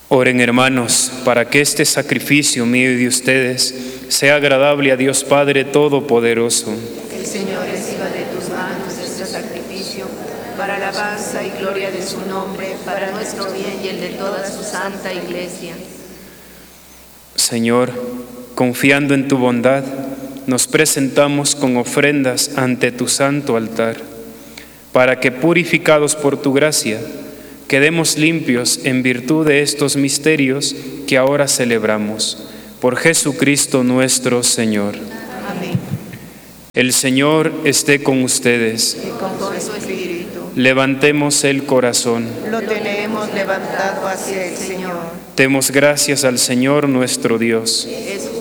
Oren, hermanos, para que este sacrificio mío y de ustedes sea agradable a Dios Padre Todopoderoso. El Señor reciba de tus manos este sacrificio para la alabanza y gloria de su nombre, para nuestro bien y el de toda su santa Iglesia. Señor, confiando en tu bondad, nos presentamos con ofrendas ante tu santo altar, para que, purificados por tu gracia, quedemos limpios en virtud de estos misterios que ahora celebramos. Por Jesucristo nuestro Señor. Amén. El Señor esté con ustedes. Y con su espíritu. Levantemos el corazón. Lo tenemos levantado hacia el Señor. Demos gracias al Señor nuestro Dios. Es